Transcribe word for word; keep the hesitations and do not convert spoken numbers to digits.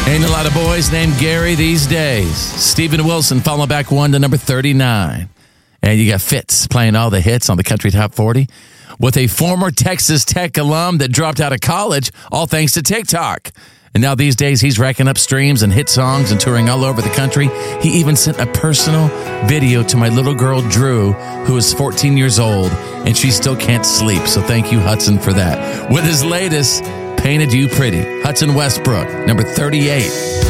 Ain't a lot of boys named Gary these days. Stephen Wilson falling back one to number thirty-nine. And you got Fitz playing all the hits on the Country Top forty with a former Texas Tech alum that dropped out of college, all thanks to TikTok. And now these days, he's racking up streams and hit songs and touring all over the country. He even sent a personal video to my little girl, Drew, who is fourteen years old, and she still can't sleep. So thank you, Hudson, for that. With his latest, Painted You Pretty. Hudson Westbrook, number thirty-eight.